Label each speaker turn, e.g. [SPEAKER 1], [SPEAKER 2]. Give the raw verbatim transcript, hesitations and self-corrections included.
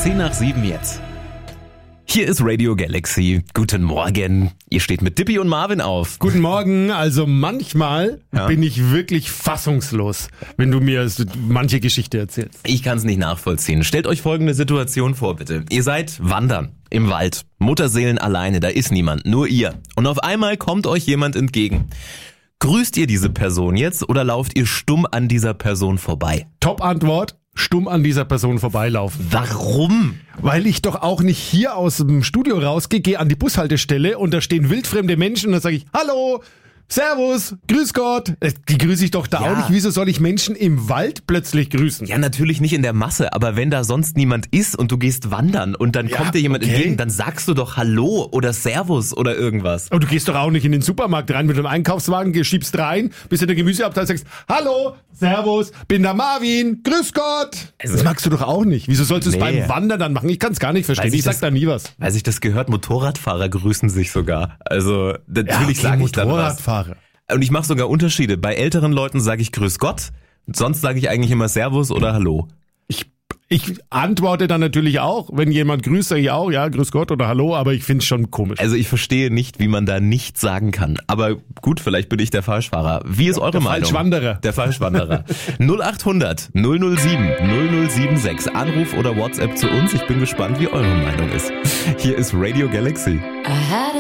[SPEAKER 1] zehn nach sieben jetzt. Hier ist Radio Galaxy. Guten Morgen. Ihr steht mit Dippy und Marvin auf.
[SPEAKER 2] Guten Morgen. Also manchmal
[SPEAKER 1] Ja.
[SPEAKER 2] bin ich wirklich fassungslos, wenn du mir so manche Geschichte erzählst.
[SPEAKER 1] Ich kann es nicht nachvollziehen. Stellt euch folgende Situation vor, bitte. Ihr seid wandern im Wald. Mutterseelen alleine, da ist niemand, nur ihr. Und auf einmal kommt euch jemand entgegen. Grüßt ihr diese Person jetzt oder lauft ihr stumm an dieser Person vorbei?
[SPEAKER 2] Top-Antwort, stumm an dieser Person vorbeilaufen.
[SPEAKER 1] Warum?
[SPEAKER 2] Weil ich doch auch nicht hier aus dem Studio rausgehe, gehe an die Bushaltestelle und da stehen wildfremde Menschen und dann sage ich, hallo, servus, grüß Gott. Äh, Die grüße ich doch da
[SPEAKER 1] Ja.
[SPEAKER 2] auch nicht. Wieso soll ich Menschen im Wald plötzlich grüßen?
[SPEAKER 1] Ja, natürlich nicht in der Masse, aber wenn da sonst niemand ist und du gehst wandern und dann
[SPEAKER 2] Ja,
[SPEAKER 1] kommt dir jemand
[SPEAKER 2] okay.
[SPEAKER 1] entgegen, dann sagst du doch Hallo oder Servus oder irgendwas.
[SPEAKER 2] Aber du gehst doch auch nicht in den Supermarkt rein mit einem Einkaufswagen, geh- schiebst rein, bist in der Gemüseabteilung, sagst, hallo, servus, bin der Marvin, grüß Gott.
[SPEAKER 1] Also-
[SPEAKER 2] das magst du doch auch nicht. Wieso sollst du es
[SPEAKER 1] Nee.
[SPEAKER 2] beim Wandern dann machen? Ich kann es gar nicht verstehen.
[SPEAKER 1] Weiß ich
[SPEAKER 2] Ich sag
[SPEAKER 1] das-
[SPEAKER 2] da nie was.
[SPEAKER 1] Weiß ich das gehört, Motorradfahrer grüßen sich sogar. Also natürlich
[SPEAKER 2] Ja, okay,
[SPEAKER 1] sage ich dann was.
[SPEAKER 2] Motorradfahrer.
[SPEAKER 1] Und ich mache sogar Unterschiede. Bei älteren Leuten sage ich Grüß Gott, sonst sage ich eigentlich immer Servus oder Hallo.
[SPEAKER 2] Ich, ich antworte dann natürlich auch, wenn jemand grüßt, sage ich auch, ja, grüß Gott oder hallo, aber ich finde es schon komisch.
[SPEAKER 1] Also ich verstehe nicht, wie man da nichts sagen kann. Aber gut, vielleicht bin ich der Falschfahrer. Wie ist eure
[SPEAKER 2] der
[SPEAKER 1] Meinung?
[SPEAKER 2] Falschwanderer.
[SPEAKER 1] Der Falschwanderer. null acht hundert null null sieben null null sieben sechs. Anruf oder WhatsApp zu uns. Ich bin gespannt, wie eure Meinung ist. Hier ist Radio Galaxy.
[SPEAKER 3] I had